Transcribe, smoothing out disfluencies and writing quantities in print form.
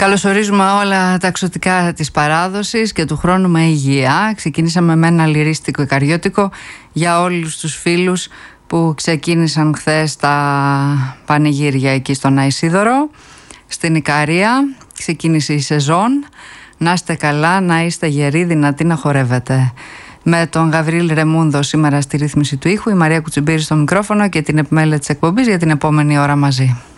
Καλωσορίζουμε όλα τα εξωτικά της παράδοσης και του χρόνου με υγεία. Ξεκινήσαμε με ένα λυρίστικο ικαριώτικο για όλους τους φίλους που ξεκίνησαν χθες τα πανηγύρια εκεί στον Αϊσίδωρο, στην Ικαρία. Ξεκίνησε η σεζόν. Να είστε καλά, να είστε γεροί, δυνατοί να χορεύετε. Με τον Γαβρίλ Ρεμούνδο σήμερα στη ρύθμιση του ήχου, η Μαρία Κουτσιμπήρη στο μικρόφωνο και την επιμέλεια της εκπομπής για την επόμενη ώρα μαζί.